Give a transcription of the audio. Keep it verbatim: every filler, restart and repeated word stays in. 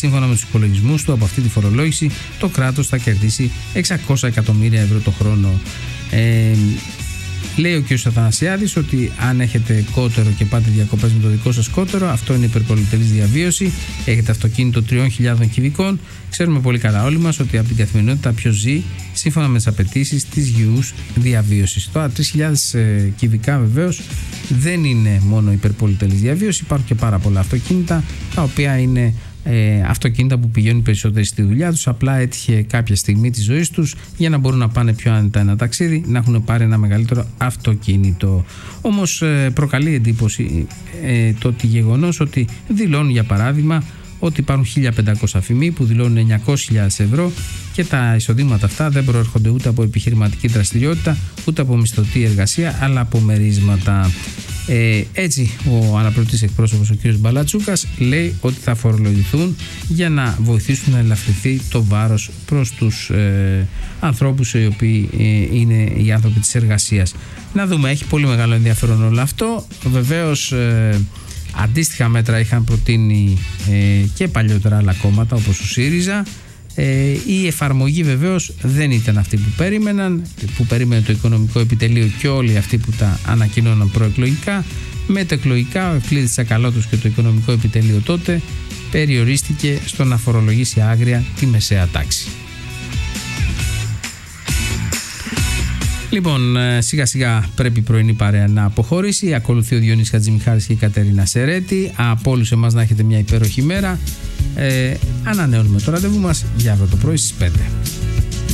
σύμφωνα με τους υπολογισμούς του, από αυτή τη φορολόγηση το κράτος θα κερδίσει εξακόσια εκατομμύρια ευρώ το χρόνο. Ε, Λέει ο κ. Αθανασιάδης ότι αν έχετε κότερο και πάτε διακοπές με το δικό σας κότερο, αυτό είναι υπερπολιτελής διαβίωση. Έχετε αυτοκίνητο τριών χιλιάδων κυβικών. Ξέρουμε πολύ καλά όλοι μας ότι από την καθημερινότητα ποιος ζει σύμφωνα με τις απαιτήσεις της υγιούς διαβίωσης. Τώρα, τρεις χιλιάδες ε, κυβικά βεβαίως δεν είναι μόνο υπερπολιτελής διαβίωση. Υπάρχουν και πάρα πολλά αυτοκίνητα τα οποία είναι Ε, αυτοκίνητα που πηγαίνουν περισσότεροι στη δουλειά τους. Απλά έτυχε κάποια στιγμή της ζωής τους για να μπορούν να πάνε πιο άνετα ένα ταξίδι, να έχουν πάρει ένα μεγαλύτερο αυτοκίνητο. Όμως ε, προκαλεί εντύπωση ε, το ότι γεγονός ότι δηλώνουν, για παράδειγμα, ότι υπάρχουν χίλια πεντακόσια αφημοί που δηλώνουν εννιακόσιες χιλιάδες ευρώ και τα εισοδήματα αυτά δεν προέρχονται ούτε από επιχειρηματική δραστηριότητα ούτε από μισθωτή εργασία, αλλά από μερίσματα. Ε, έτσι ο αναπληρωτής εκπρόσωπος ο κ. Μπαλατσούκας λέει ότι θα φορολογηθούν για να βοηθήσουν να ελαφρυνθεί το βάρος προς τους ε, ανθρώπους οι οποίοι ε, είναι οι άνθρωποι της εργασίας. Να δούμε, έχει πολύ μεγάλο ενδιαφέρον όλο αυτό. Βεβαίως ε, αντίστοιχα μέτρα είχαν προτείνει ε, και παλιότερα άλλα κόμματα όπως ο ΣΥΡΙΖΑ. Ε, η εφαρμογή βεβαίως δεν ήταν αυτή που περίμεναν, που περίμενε το οικονομικό επιτελείο και όλοι αυτοί που τα ανακοινώναν προεκλογικά. Μετεκλογικά ο Ευκλήδης Τσακαλώτος και το οικονομικό επιτελείο τότε περιορίστηκε στο να φορολογήσει άγρια τη μεσαία τάξη. Λοιπόν, σιγά σιγά πρέπει η πρωινή παρέα να αποχωρήσει. Ακολουθεί ο Διονύσης Χατζημιχάρης και η Κατερίνα Σερέτη. Από όλους εμάς να έχετε μια υπέροχη μέρα. Ε, ανανεώνουμε το ραντεβού μας για αύριο το πρωί στις πέντε.